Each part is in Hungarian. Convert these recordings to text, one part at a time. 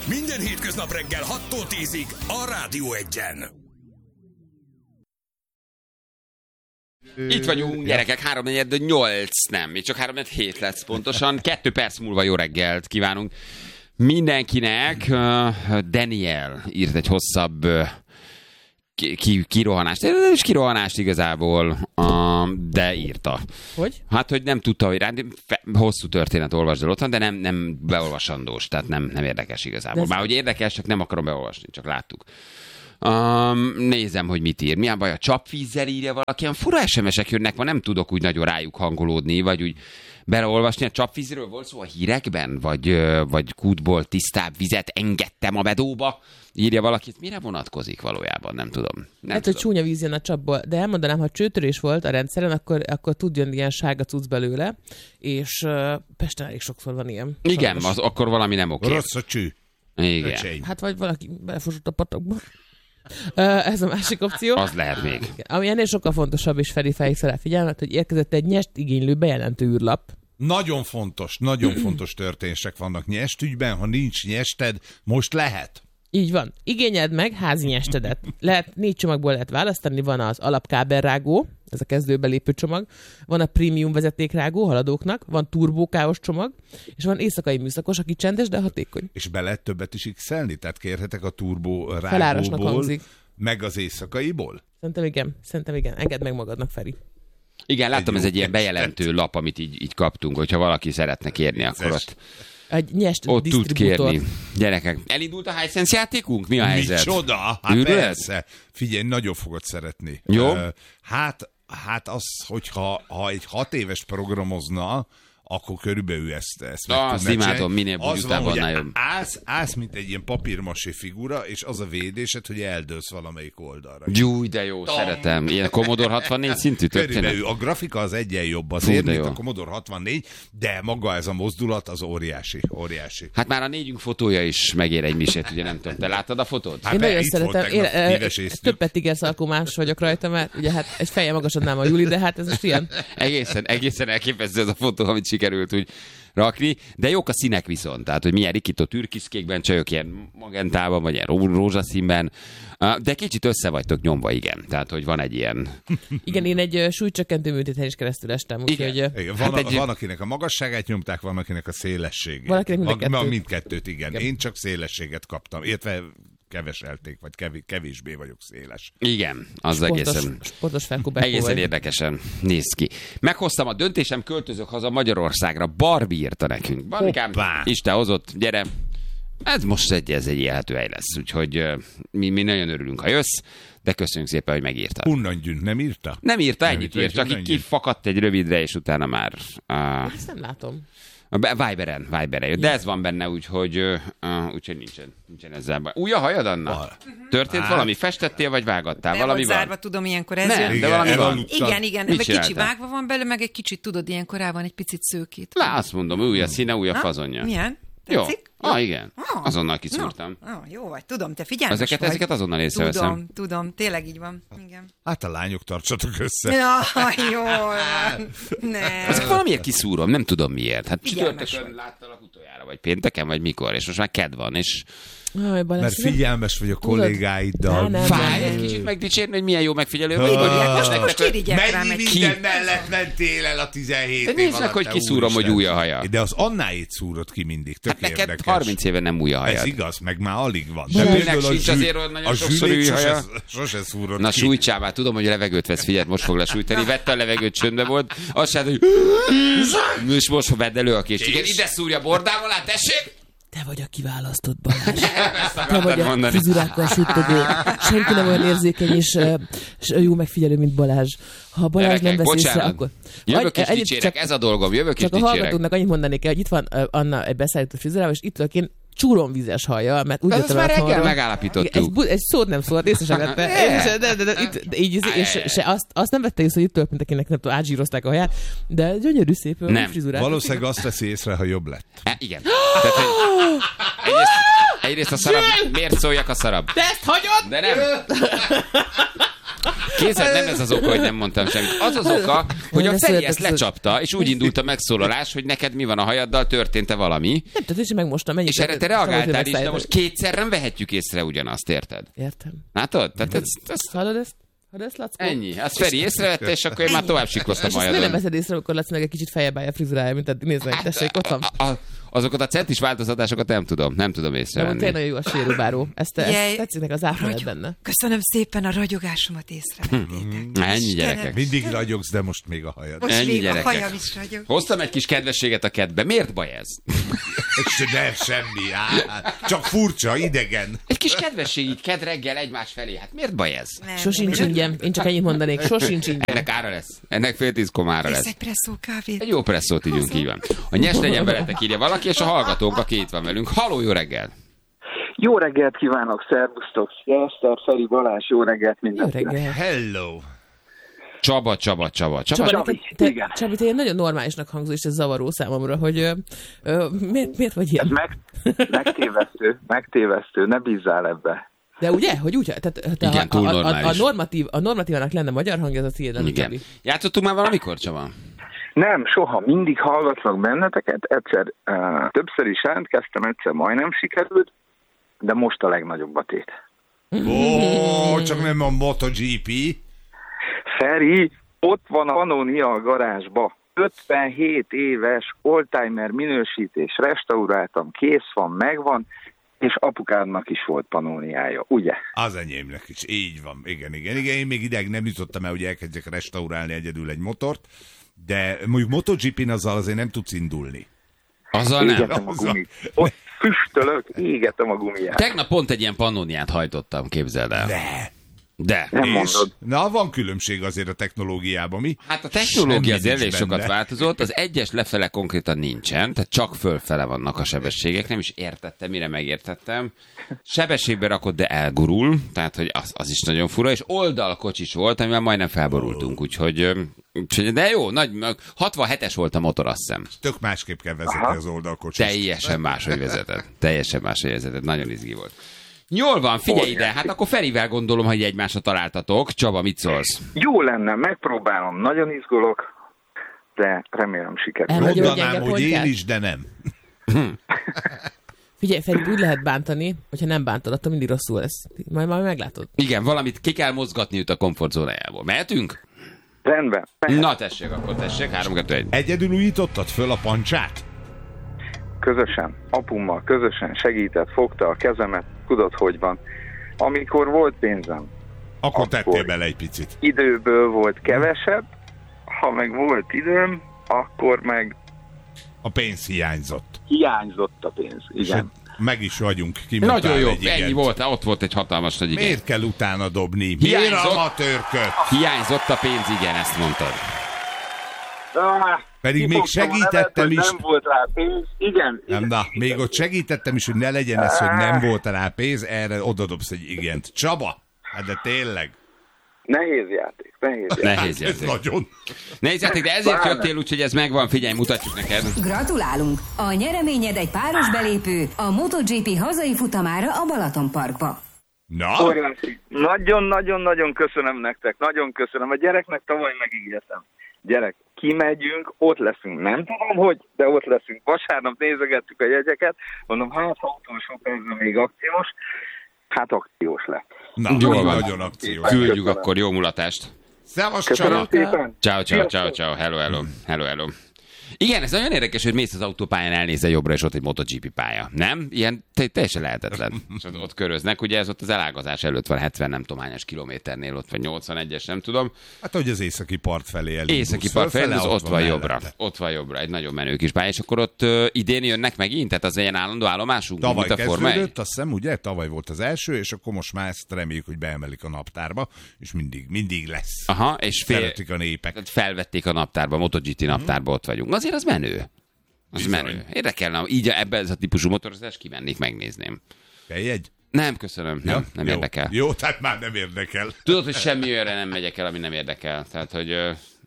Minden hétköznap reggel 6-tól 10-ig a Rádió Egyen. Itt vagyunk, gyerekek, 3-4-8, nem, még csak 3-7 lesz pontosan. 2 perc múlva jó reggelt kívánunk mindenkinek. Daniel írt egy hosszabb kirohanást. Nem is kirohanást igazából, de írta. Hogy? Hát, hogy nem tudta, hogy hosszú történet olvasd el otthon, de nem beolvasandós, tehát nem érdekes igazából. Már hogy érdekes, csak nem akarom beolvasni, csak láttuk. Nézem, hogy mit ír. Milyen baj, a csapvízzel írja valaki? Ilyen fura SMS-ek jönnek, ma nem tudok úgy nagyon rájuk hangolódni, vagy úgy beleolvasni. A csapvízről volt szó a hírekben? Vagy kútból tisztább vizet engedtem a bedóba? Írja valaki. Mire vonatkozik valójában? Nem tudom. Hát, hogy csúnya víz jön a csapból. De elmondanám, ha csőtörés volt a rendszeren, akkor tud jönni ilyen sárga cucc belőle, és Pesten elég sokszor van ilyen. Igen, akkor valami nem oké. Rossz a cső. Igen. Öcseim. Hát vagy valaki belefosott a patakba. Ez a másik opció. Az lehet még. Ami ennél sokkal fontosabb, és Feri felhívta rá figyelmet, hogy érkezett egy nyest igénylő bejelentő űrlap. Nagyon fontos történések vannak nyestügyben. Ha nincs nyested, most lehet. Így van. Igényeld meg házi nyestedet. 4 csomagból lehet választani, van az alapkábelrágó, ez a kezdőbe lépő csomag, van a prémium vezetékrágó haladóknak, van turbókáos csomag, és van éjszakai műszakos, aki csendes, de hatékony. És be lehet többet is x-elni? Tehát kérhetek a turbó Felárasnak rágóból, hangzik. meg az éjszakaiból? Szerintem igen. Engedd meg magadnak, Feri. Igen, láttam, ez egy ilyen bejelentő lap, amit így kaptunk, hogyha valaki szeretne kérni, akkor ott tud kérni. Gyerekek, elindult a Hisense játékunk? Mi a helyzet? Micsoda? Hát persze. Figyelj, nagyon fogod szeretni. Jó. Hát az, hogyha egy 6 éves programozna, akkor körülbelül ezt meg azt imádom, minél bújtában annál jobb. Állsz, mint egy ilyen papírmasé figura, és az a védésed, hogy eldőlsz valamelyik oldalra. Gyúj, de jó, szeretem. Ilyen Commodore 64 szintű történet. Körülbelül a grafika az egyen jobb azért, mint a Commodore 64, de maga ez a mozdulat az óriási. Hát már a 4-ünk fotója is megér egy misét, ugye nem tudom. Te láttad a fotót? Hát én nagyon szeretem. Többet igerszalkó más vagyok rajta, mert ugye hát egy feje magasabbnál a Juli, de hát ez most ilyen. Egészen elképesztő ez a fotó, amit sikerült úgy rakni, de jók a színek viszont, tehát, hogy milyen rikító türkiszkékben, csajok ilyen magentában, vagy ilyen rózsaszínben, de kicsit össze vagytok nyomva, igen, tehát, hogy van egy ilyen... Igen, én egy súlycsökkentő műtéten is keresztül estem, úgyhogy... Van, akinek a magasságát nyomták, van, akinek a szélességét. Valakinek mindkettőt, igen. Én csak szélességet kaptam, illetve keveselték, vagy kevésbé vagyok széles. Igen, az egészen érdekesen néz ki. Meghoztam a döntésem, költözök haza Magyarországra. Barbie írta nekünk. Barbikám, Isten hozott, gyere. Ez most ez egy élhető hely lesz, úgyhogy mi nagyon örülünk, ha jössz, de köszönjük szépen, hogy megírtad. Unnangyűn, nem írta? Nem írta, ennyit írt, csak kifakadt egy rövidre, és utána már... Ezt nem látom. Viberen jött, de ez van benne, úgyhogy nincsen ezzel baj. Új a hajad, Anna? Történt valami? Festettél, vagy vágattál? Nem valami volt zárva, tudom, ilyenkor ez nem, de valami van. Igen, meg kicsi vágva van belőle, meg egy kicsit, tudod, ilyenkor rá van egy picit szőkít. Azt mondom, új a színe, új a fazonja. Milyen? Jó. Tetszik? Igen. Azonnal kiszúrtam. Jó vagy, tudom, te figyelmes ezeket azonnal észreveszem. Tudom, tényleg így van. Igen. Hát a lányok tartsatok össze. Jó. Nem. Ezek valamiért kiszúrom, nem tudom miért. Hát csütörtökön láttalak utoljára, vagy pénteken, vagy mikor, és most már kedv van, és... Mert figyelmes vagy a kollégáiddal. Fáj egy kicsit megdicsérni, hogy milyen jó megfigyelő vagy. Most irigyek rám egy minden mellett mentél el a 17 év nézd meg, hogy kiszúrom, hogy új a haja. De az Annáit szúrod ki mindig, tök érdekes. Neked 30 éve nem új a hajad. Ez igaz, meg már alig van. Sülnek sincs azért, hogy nagyon sokszor új haja. Sose szúrod ki. Na sújtsámát, tudom, hogy levegőt vesz, figyeld, most fog lesújtani. Vette a levegőt, csöndbe volt. Azt sem, hogy és most vedd elő a kést. Igen, ide szúrja bordával, hát tessék! Te vagy a kiválasztott, Balázs. Te vagy a frizurákkal süttögő. Senki nem olyan érzékeny és jó megfigyelő, mint Balázs. Ha Balázs nem vesz észre, akkor... Jövök és dicsérek, ez a dolgom, jövök és dicsérek. Csak a hallgatóknak annyit mondanék el, hogy itt van Anna egy beszállító frizurával, és itt vagyok én csúromvízes hajjal, mert úgy jöttem el már reggel megállapítottuk. Egy szót nem szólt, észre sem vette. És azt nem vette észre, hogy itt tört, mint akinek nem tudom, átzsírozták a haját, de gyönyörű szép frizurát. Valószínűleg azt veszi észre, ha jobb lett. Igen. Tehát, egyrészt a szarab, miért szóljak a szarab? Te ezt hagyod? De nem. Képzeld, nem ez az oka, hogy nem mondtam semmit. Az oka, hogy a Feri ezt lecsapta, és úgy indult a megszólalás, hogy neked mi van a hajaddal, történt-e valami. Nem tudod, és megmostam. És erre te reagáltál is, de most kétszer nem vehetjük észre ugyanazt, érted? Értem. Látod? Tehát Hallod ezt? Lackó? ennyi. Azt Feri észrevette, és akkor én már tovább siklottam És azt nem hajadon. veszed észre, amikor Laci meg egy kicsit feljebb állja a frizurája, mint eddig. Nézd meg, tessék, ott van. Azokat a centis változtatásokat nem tudom De tényleg észrevenni. nagyon jó a sérubáró. Ezt tetszik neki az áfralet benne. Köszönöm szépen, a ragyogásomat észrevettétek. Ennyi gyerekek. Mindig ragyogsz, de most még a hajad. Most Ennyi még gyerekek. a hajam is ragyog. Hoztam egy kis kedvességet a kedbe. Miért baj ez? Nem, semmi. Csak furcsa, idegen. Egy kis kedvesség így kedd reggel egymás felé. Hát miért baj ez? Nem, Sosincs nem. ingyen. Én csak ennyit mondanék. Sosincs ingyen. Ennek ára lesz. Ennek 9:30 ára Kész lesz. egy presszó kávét. Egy jó presszót ígyunk, így van. A nyers legyen veletek, írja valaki, és a hallgatónk, aki itt van velünk. Halló, jó reggel! Jó reggelt kívánok, szervusztok! Eszter, Feri, Balázs, jó reggelt Jó mindenkinek! reggel. Hello. Csaba. Csabi, igen. Csabi, te ilyen nagyon normálisnak hangzol, és ez zavaró számomra, hogy miért vagy ilyen? Megtévesztő, ne bízzál ebbe. De ugye? Hogy úgy? Tehát, Igen, túl normális. A normatívának lenne magyar hangja, ez a tiéd, nem Igen. Csabi. Játszottunk már valamikor, Csaba? Nem, soha, mindig hallgatlak benneteket, egyszer, többször is jelentkeztem, egyszer majdnem sikerült, de most a legnagyobb a tét. Ó, csak nem a MotoGP. Feri, ott van a Pannonia a garázsba. 57 éves oldtimer minősítés, restauráltam, kész van, megvan, és apukádnak is volt Pannoniája, ugye? Az enyémnek is, így van. Igen. Én még ideig nem jutottam el, hogy elkezdjek restaurálni egyedül egy motort, de mondjuk MotoGP-n azzal azért nem tudsz indulni. Azzal nem. Égetem a gumit. Ott füstölök, égetem a gumiját. Tegnap pont egy ilyen Pannoniát hajtottam, képzeld el. De. Nem És, mondod. na, van különbség azért a technológiában, mi? Hát a technológia Semmi azért elég nincs sokat benne. változott, az egyes lefele konkrétan nincsen, tehát csak fölfele vannak a sebességek, nem is értettem, mire megértettem. Sebességbe rakod, de elgurul, tehát hogy az is nagyon fura, és oldalkocsis volt, amivel majdnem felborultunk, úgyhogy de jó, 67-es volt a motor, azt hiszem. Tök másképp kell vezetni az oldalkocsit. Teljesen máshogy vezetett, nagyon izgi volt. Jól van, figyelj ide, hát akkor Ferivel gondolom, hogy egymásra találtatok. Csaba, mit szólsz? Jó lenne, megpróbálom, nagyon izgulok, de remélem sikerül. Nagyon Mondanám, gyenge hogy én pontját. is, de nem. Figyelj, Feri, úgy lehet bántani, hogyha nem bántod, attól mindig rosszul lesz. Majd meglátod. Igen, valamit ki kell mozgatni őt a komfortzónájából. Mehetünk? Rendben. Na tessék, akkor tessék, 3, 2, 1. Egyedül újítottad föl a pancsát? Közösen, apummal közösen segített, fogta a kezemet, tudod, hogy van. Amikor volt pénzem, Akkor tettél bele egy picit. időből volt kevesebb, ha meg volt időm, akkor meg A pénz hiányzott. hiányzott a pénz. És Igen. meg is vagyunk. Kimondtál Nagyon jó, egy igent. ennyi volt, ott volt egy hatalmas nagy igen. Miért kell utána dobni? Miért Hiányzott. amatőrköt? Hiányzott a pénz, igen, ezt mondtad. Pedig még Kifogtam a segítettem nevet, is. hogy nem volt rá pénz. Igen. Nem, na, még ott segítettem is, hogy ne legyen ez, hogy nem volt rá pénz, erre odadobsz egy igent. Csaba? Hát de tényleg. Nehéz játék. Nehéz Ez játék. nagyon. Nehéz játék, de ezért jöttél, úgyhogy ez megvan, figyelj, mutatjuk neked. Gratulálunk! A nyereményed egy páros belépő a MotoGP hazai futamára a Balatonparkba. Na? Óriási. Nagyon-nagyon-nagyon köszönöm nektek. Nagyon köszönöm. A gyereknek tavaly megígértem. Gyerek, kimegyünk, ott leszünk. Nem tudom, hogy, de ott leszünk. Vasárnap nézegettük a jegyeket. Mondom, hát ha utolsó percben még akciós. Hát akciós lett. Na, Jól van. nagyon akciós. Küldjük Köszönöm. akkor, jó mulatást. Szevasz, Köszönöm Csaba. szépen. Ciao. Hello. Igen, ez nagyon érdekes, hogy mész az autópályán, elnézel jobbra, és ott egy MotoGP pálya. Nem? Ilyen teljesen lehetetlen. És ott köröznek, ugye ez ott az elágazás előtt van, 70 nem tudom hányas kilométernél, ott van 81-es, nem tudom. Hát, hogy az északi part felé elindulsz. Északi part felé, az ott van jobbra. mellette. Ott van jobbra, egy nagyon menő kis pálya, és akkor ott idén jönnek megint, tehát az ilyen állandó állomásunk, Tavaly mint a Forma 1? kezdődött, azt hiszem, ugye? Tavaly volt az első, és akkor most már ezt reméljük, hogy beemelik a naptárba, és mindig lesz. Aha, és Szeretik a népek. tehát felvették a naptárba, a MotoGP naptárba ott vagyunk. Azért az menő. Az Bizony. menő. Érdekelne, így ebben ez a típusú motorozást kimennék, megnézném. Egy? Nem, köszönöm. Nem jó. érdekel. Jó, tehát már nem érdekel. Tudod, hogy semmi olyanra nem megyek el, ami nem érdekel. Tehát, hogy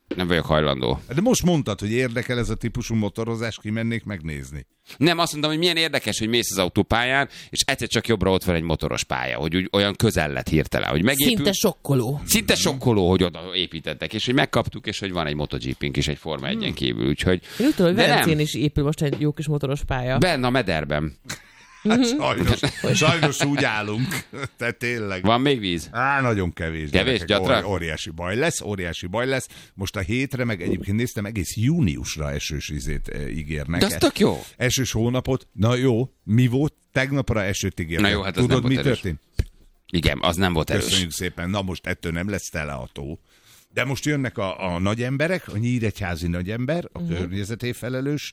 Nem vagyok hajlandó. De most mondtad, hogy érdekel ez a típusú motorozás, kimennék megnézni. Nem, azt mondtam, hogy milyen érdekes, hogy mész az autópályán, és egyszer csak jobbra ott van egy motoros pálya, hogy úgy olyan közel lett hirtelen, hogy megépült. Szinte sokkoló. Szinte sokkoló, hogy oda építettek, és hogy megkaptuk, és hogy van egy MotoGP-nk is egy Forma 1-en kívül, úgyhogy... Én úgy tudom, hogy Velencén is épül most egy jó kis motoros pálya. Benne a mederben. Hát sajnos úgy állunk. Tehát tényleg. Van még víz? Nagyon kevés. Kevés, gyatra? Óriási baj lesz. Most a hétre, meg egyébként néztem, egész júniusra esős ízét ígérnek. De az tök jó. Esős hónapot. Na jó, mi volt? Tegnapra esőt ígérnek. Na jó, hát az tudod, nem mi volt erős. történt? Igen, az nem volt erős. Köszönjük szépen. Na most ettől nem lesz tele a tó. De most jönnek a nagy emberek, a nyíregyházi nagyember, a környezeté felelős,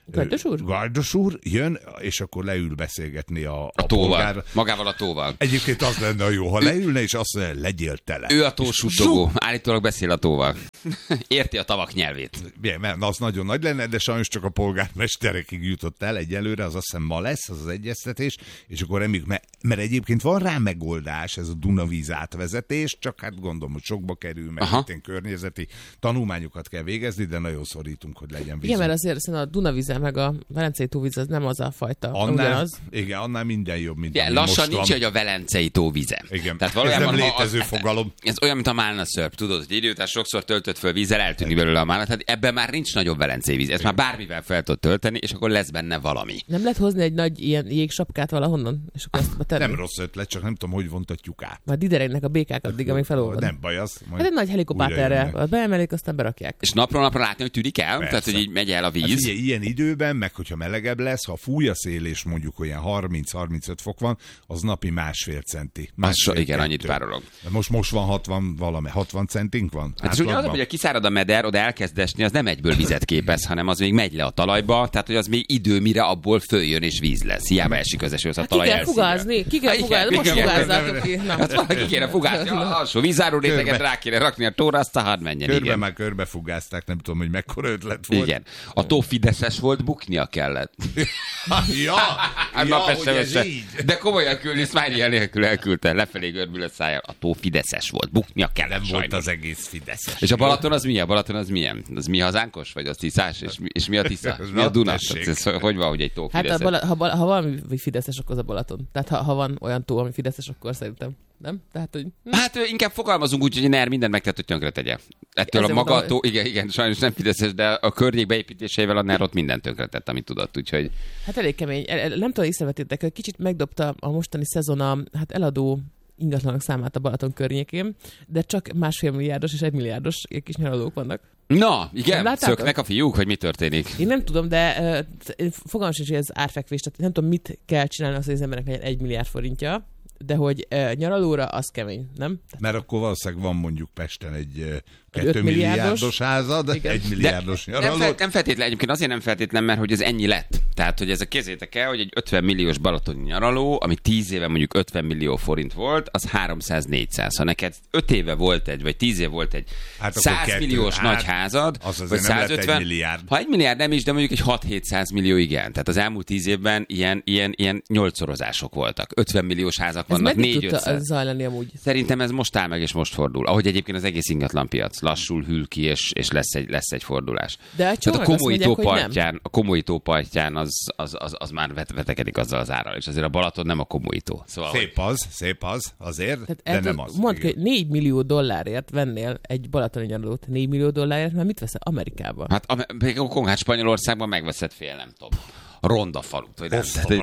Gardos úr jön, és akkor leül beszélgetni a tóval. polgár. Magával a tóval. Egyébként az lenne jó, ha leülne, és azt mondja, legyél tele. Ő a tósuttogó. Állítólag beszél a tóval. Érti a tavak nyelvét. Mert az nagyon nagy lenne, de sajnos csak a polgármesterekig jutott el egyelőre, az azt hiszem ma lesz, az egyeztetés, és akkor reméljük, mert egyébként van rá megoldás, ez a Dunavíz átvezetés, csak hát gondolom, hogy sokba kerül, mert itt környezeti tanulmányokat kell végezni, de nagyon szorítunk, hogy legyen víz. Igen, mert azért a Dunavíz meg a Velencei tóvíz az nem az a fajta. Annál minden jobb, mint igen, lassan nincs, hogy a Velencei tóvíze. Igen. Tehát valójában ez nem létező fogalom. Ez olyan, mint a málna szörp, tudod, hogy idő után sokszor töltött föl vízzel, eltűnik belőle a málna, tehát ebben már nincs nagyobb velencei víz. Ezt már bármivel fel tud tölteni, és akkor lesz benne valami. Nem lehet hozni egy nagy ilyen jégsapkát valahonnan, és akkor ezt betenni? Nem rossz ötlet, csak nem tudom, hogy vontatjuk át. Majd ideregnek a békák addig, amíg felolvad. Nem baj az. Hát egy nagy helikopterrel beemelik, aztán berakják. És napról napra látni, hogy tűnik el, tehát hogy így megy el a víz. Hát ilyen időben, meg hogyha melegebb lesz, ha fúj a szél, és mondjuk olyan 30-35 fok van, az napi 1,5 centi. Igen, annyit párolog. Most van 60 centink van? Hát és ugye az, hogy kiszárad a meder, oda elkezd esni, az nem egyből vizet képez, hanem az még megy le a talajba, tehát hogy az még idő, mire abból följön és víz lesz. Hiába esik az eső, az a talaj elszívja. Ki kell fugázni, most fugázzátok ki. Hát valaki kéne fugázni, alsó vízáró réteget rá kéne rakni a tóra, azt a hadd menjen. Már körbefugázták, nem tudom, hogy mekkora ötlet volt. Igen. A tó fideszes volt, buknia kellett. hogy ez így. De komolyan küldni, smiley nélkül elküldte, lefelé görbül a szájjal. A tó fideszes volt, buknia kellett. Nem sajnos. volt az egész fideszes. És a Balaton az milyen? Az mi hazánkos? Vagy az Tiszás? És mi a Tisza? Mi a Duna? Hogy van, hogy egy tó fideszes? Hát ha valami fideszes, akkor az a Balaton. Tehát ha van olyan tó, ami fideszes, akkor szerintem. Nem? Tehát, hogy... Hát inkább fogalmazunk úgy, hogy NER mindent megtett, hogy tönkre tegye. Ettől a maga tó, igen, sajnos nem fideszes, de a környék beépítéseivel a NER ott mindent tönkretett, amit tudott, úgyhogy... Hát elég kemény. Nem tudom, észrevettétek, hogy kicsit megdobta a mostani szezon a eladó ingatlanok számát a Balaton környékén, de csak 1,5 milliárdos és 1 milliárdos kis nyaralók vannak. Na, igen, szöknek a fiúk, hogy mi történik? Én nem tudom, de fogalmam sincs, hogy ez árfekvés, tehát nem tudom, mit kell csinálni az, hogy az embernek legyen 1 milliárd forintja, de hogy nyaralóra az kemény, nem? Mert akkor valószínűleg van mondjuk Pesten egy 2 milliárdos házad, igen. 1 milliárdos nyaraló. Nem feltétlen, egyébként azért nem feltétlen, mert hogy ez ennyi lett. Tehát, hogy ez a kézzétek el, hogy egy 50 milliós balatoni nyaraló, ami 10 éve mondjuk 50 millió forint volt, az 300-400. Ha neked 5 éve volt egy, vagy 10 éve volt egy 100 milliós nagy házad, vagy 150, ha 1 milliárd nem is, de mondjuk egy 6-700 millió igen. Tehát az elmúlt 10 évben ilyen 8-szorozások voltak. 50 milliós házak vannak, 4-500. Ez tudta zajlani amúgy? Szerintem ez most áll meg, és most fordul. Ahogy egyébként az egész ingatlanpiac lassul, hűl ki, és lesz egy fordulás. De a Komói tó partján az már vetekedik azzal az árral, és azért a Balaton nem a Komói tó. Szóval, szép az, azért, tehát de nem az. Mondd, hogy 4 millió dollárért vennél egy balatoni nyaralót. 4 millió dollárért, mert mit veszel Amerikában? Hát Spanyolországban megveszed fél, nem tudom, ronda falut. Vagy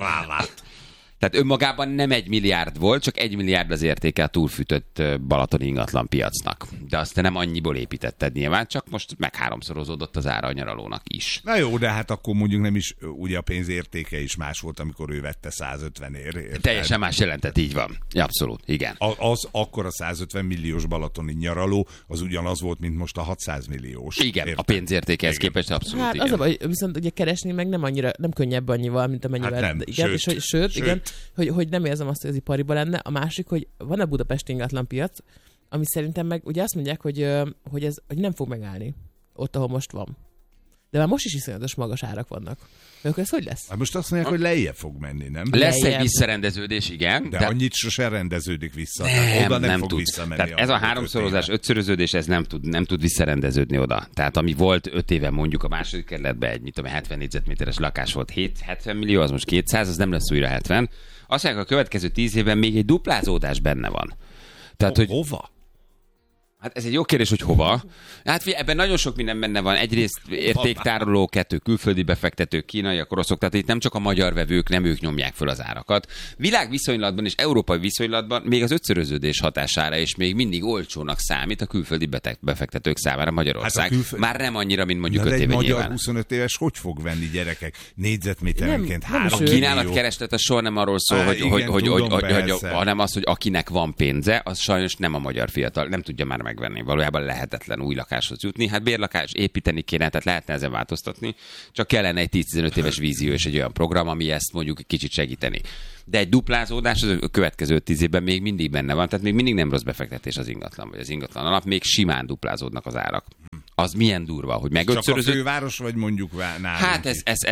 tehát önmagában nem 1 milliárd volt, csak 1 milliárd az értéke a túlfűtött balatoni ingatlan piacnak. De azt te nem annyiból építetted nyilván, csak most meg 3-szorozódott az ára a nyaralónak is. Na jó, de hát akkor mondjuk nem is, ugye a pénz értéke is más volt, amikor ő vette 150-ért. Teljesen más jelentett, így van. Abszolút, igen. Akkor a 150 milliós balatoni nyaraló az ugyanaz volt, mint most a 600 milliós. Igen, a pénzértékehez képest abszolút, hát igen. Az a baj, viszont ugye keresni meg nem könnyebb annyival, mint amennyivel. Hát nem, igen, sőt. Igen, hogy nem érzem azt, hogy az ipariba lenne. A másik, hogy van a budapesti ingatlanpiac, ami szerintem meg ugye azt mondják, hogy nem fog megállni ott, ahol most van. De már most is iszonyatos magas árak vannak. Akkor ez hogy lesz? Hát most azt mondják, hogy lejjebb fog menni, nem? Lesz Lejjebb. egy visszarendeződés, igen. De annyit sosem rendeződik vissza. Nem, Oda nem fog tud. visszamenni. Tehát ez a 3-szorozás, 5-szöröződés, ez nem tud visszarendeződni oda. Tehát ami volt 5 éve mondjuk a második kerületben egy, 70 négyzetméteres lakás volt 70 millió, az most 200, az nem lesz újra 70. Azt mondják, a következő 10 évben még egy duplázódás benne van. Tehát, hogy hova? Hát ez egy jó kérdés, hogy hova. Hát ebben nagyon sok minden benne van. Egyrészt értéktároló, 2 külföldi befektetők, kínaiak, oroszok, tehát itt nem csak a magyar vevők, nem ők nyomják föl az árakat. Világviszonylatban és európai viszonylatban még az 5-szöröződés hatására is még mindig olcsónak számít a külföldi befektetők számára Magyarország. Hát már nem annyira, mint mondjuk 5 éve nyilván. Egy magyar nyilván. 25 éves hogy fog venni, gyerekek? Négyzetméterenként 3 A kínálat-kereslet az soha nem arról szól, hanem az, hogy akinek van pénze, az sajnos nem a magyar fiatal, nem tudja már megvenni. Valójában lehetetlen új lakáshoz jutni. Hát bérlakás építeni kéne, tehát lehetne ezen változtatni. Csak kellene egy 10-15 éves vízió és egy olyan program, ami ezt mondjuk kicsit segíteni. De egy duplázódás az a következő 10 évben még mindig benne van, tehát még mindig nem rossz befektetés az ingatlan, vagy az ingatlan alap, még simán duplázódnak az árak. Az milyen durva, hogy meg csak a főváros, vagy mondjuk nálunk? Hát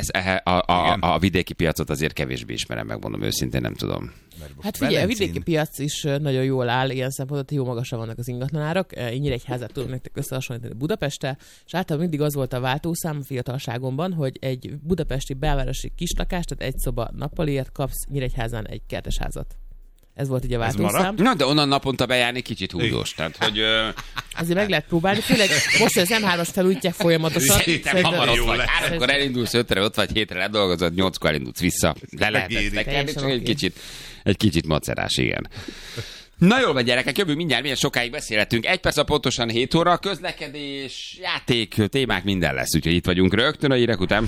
a vidéki piacot azért kevésbé ismerem, megmondom őszintén, nem tudom. Hát figyelj, a vidéki piac is nagyon jól áll, ilyen szempontból, jó magasan vannak az ingatlanárak. Én Nyíregyházát tudom nektek összehasonlítani Budapesttel, és általában mindig az volt a váltószám a fiatalságomban, hogy egy budapesti belvárosi kislakást, tehát egy szoba nappaliért kapsz Nyíregyházán egy kertesházat. Ez volt így a váltószám. Na, de onnan naponta bejárni kicsit húzós. Tehát, hogy... Azért meg lehet próbálni, főleg most, hogy az M3-as felújítják folyamatosan. Szerintem hamar ott vagy. 3-kor elindulsz, 5-re ott vagy, 7-re ledolgozod, 8-kor elindulsz vissza. Le lehet ezt tekerni, csak egy kicsit macerás, igen. Na jól van, gyerekek, jövő mindjárt, milyen sokáig beszélhetünk. 1 perc a pontosan 7 óra, közlekedés, játék, témák, minden lesz. Úgyhogy itt vagyunk rögtön a hírek után.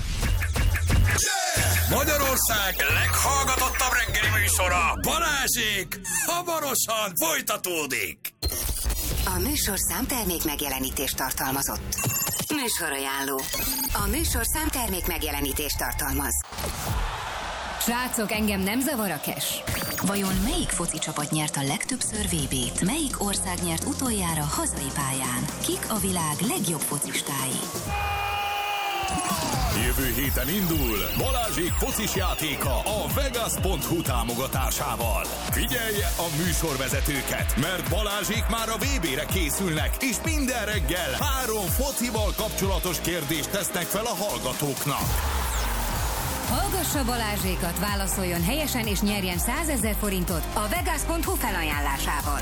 Magyarország leghallgatottabb reggeli műsora, Balázsék, hamarosan folytatódik. A műsorszám termék megjelenítést tartalmazott. Műsorajánló. A műsorszám termék megjelenítést tartalmaz. Srácok, engem nem zavar a cash. Vajon melyik foci csapat nyert a legtöbbször VB-t? Melyik ország nyert utoljára hazai pályán? Kik a világ legjobb focistái? Jövő héten indul Balázsék focis játéka a Vegas.hu támogatásával. Figyelje a műsorvezetőket, mert Balázsék már a VB-re készülnek, és minden reggel 3 focival kapcsolatos kérdést tesznek fel a hallgatóknak. Hallgassa Balázsékat, válaszoljon helyesen és nyerjen 100 000 forintot a Vegas.hu felajánlásával.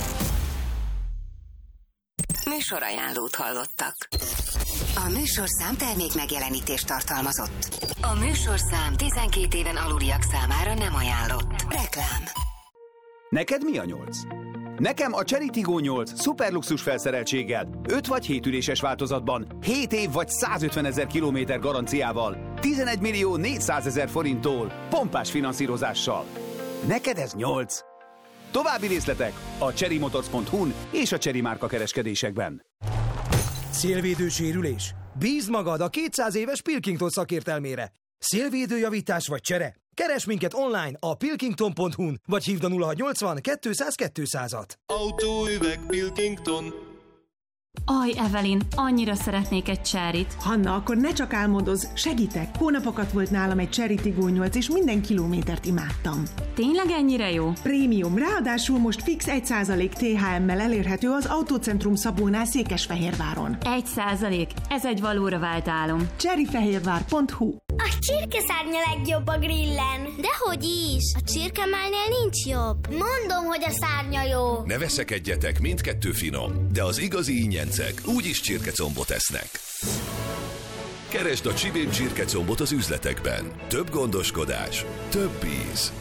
Műsorajánlót hallottak. A műsorszám termék megjelenítést tartalmazott. A műsorszám 12 éven aluliak számára nem ajánlott. Reklám. Neked mi a 8? Nekem a Cherry Tiggo 8 szuperluxus felszereltséggel, 5 vagy 7 üléses változatban, 7 év vagy 150 000 kilométer garanciával, 11 millió 400 000 forinttól, pompás finanszírozással. Neked ez 8. További részletek a cherrymotors.hu-n és a Cherry márka kereskedésekben. Szélvédő sérülés? Bízd magad a 200 éves Pilkington szakértelmére. Szélvédőjavítás vagy csere? Keresd minket online a pilkington.hu-n, vagy hívd a 0680 200 200-at. Autóüveg Pilkington. Aj, Evelyn, annyira szeretnék egy Cherryt. Hanna, akkor ne csak álmodozz, segítek. Hónapokat volt nálam egy Cherry Tiggo 8, és minden kilométert imádtam. Tényleg ennyire jó? Prémium, ráadásul most fix 1% THM-mel elérhető az Autócentrum Szabónál Székesfehérváron. 1%? Ez egy valóra vált álom. cherryfehérvár.hu. A csirkeszárnya legjobb a grillen. Dehogy is, a csirkemálnél nincs jobb. Mondom, hogy a szárnya jó. Ne veszekedjetek, mindkettő finom, de az igazi ingyencek úgyis csirkecombot esznek. Keresd a Csibén csirkecombot az üzletekben. Több gondoskodás, több íz.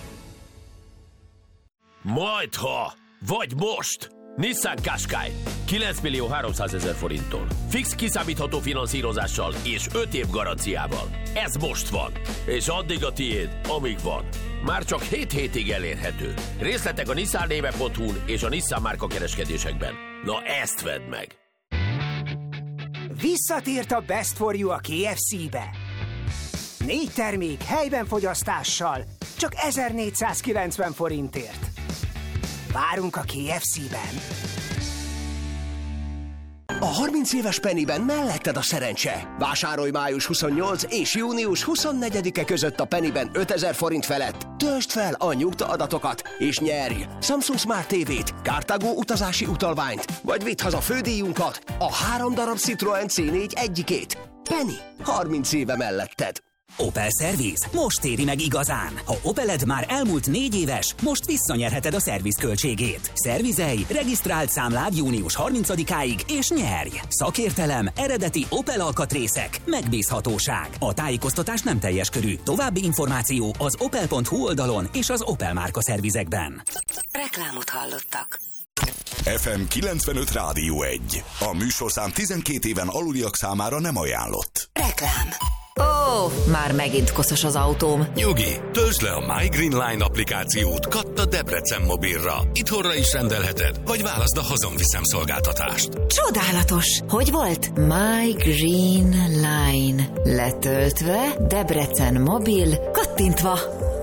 Majdha, vagy most! Nissan Qashqai 9 millió 300 000 forinttól. Fix kiszámítható finanszírozással és 5 év garanciával. Ez most van. És addig a tiéd, amíg van. Már csak 7 hétig elérhető. Részletek a nissannéve.hu-n és a Nissan márka kereskedésekben. Na ezt vedd meg! Visszatért a Best for You a KFC-be. 4 termék helyben fogyasztással, csak 1490 forintért. Várunk a KFC-ben. A 30 éves Pennyben melletted a szerencse. Vásárolj május 28 és június 24-e között a Pennyben 5000 forint felett. Töltsd fel a nyugtaadatokat, és nyerj Samsung Smart TV-t, Carthago utazási utalványt, vagy vidd haza fődíjunkat, a 3 darab Citroen C4 egyikét. Penny, 30 éve melletted. Opel Service most éri meg igazán. Ha Opeled már elmúlt 4 éves, most visszanyerheted a szervizköltségét. Szervizelj, regisztrált számlád június 30-áig, és nyerj! Szakértelem, eredeti Opel alkatrészek, megbízhatóság. A tájékoztatás nem teljes körű. További információ az opel.hu oldalon és az Opel márka szervizekben. Reklámot hallottak. FM 95 Rádió 1. A műsorszám 12 éven aluliak számára nem ajánlott. Reklám. Már megint koszos az autóm. Nyugi, töltsd le a My Green Line applikációt Katta Debrecen mobilra. Itthonra is rendelheted, vagy válaszd a hazonviszem szolgáltatást. Csodálatos! Hogy volt? My Green Line. Letöltve, Debrecen mobil, kattintva.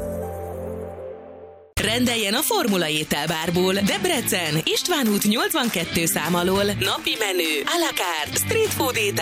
Rendeljen a Formula ételbárból. Debrecen, István út 82 szám alól. Napi menü, à la carte, street food étel.